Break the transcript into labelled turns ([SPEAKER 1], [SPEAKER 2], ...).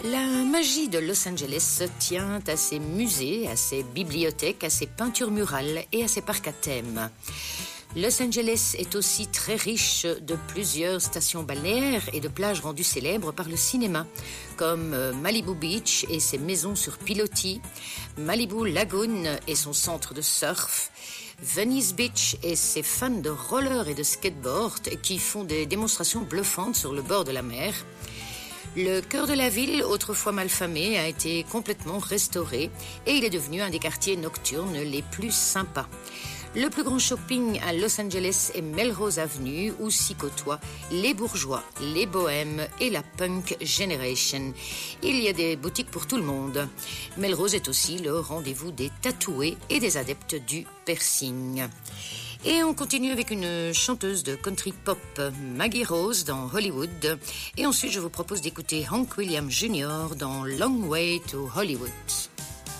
[SPEAKER 1] La magie de Los Angeles tient à ses musées, à ses bibliothèques, à ses peintures murales et à ses parcs à thème. Los Angeles est aussi très riche de plusieurs stations balnéaires et de plages rendues célèbres par le cinéma, comme Malibu Beach et ses maisons sur pilotis, Malibu Lagoon et son centre de surf, Venice Beach et ses fans de roller et de skateboard qui font des démonstrations bluffantes sur le bord de la mer. Le cœur de la ville, autrefois malfamé, a été complètement restauré et il est devenu un des quartiers nocturnes les plus sympas. Le plus grand shopping à Los Angeles est Melrose Avenue, où s'y côtoient les bourgeois, les bohèmes et la punk generation. Il y a des boutiques pour tout le monde. Melrose est aussi le rendez-vous des tatoués et des adeptes du piercing. Et on continue avec une chanteuse de country pop, Maggie Rose, dans Hollywood. Et ensuite, je vous propose d'écouter Hank Williams Jr. dans Long Way to Hollywood.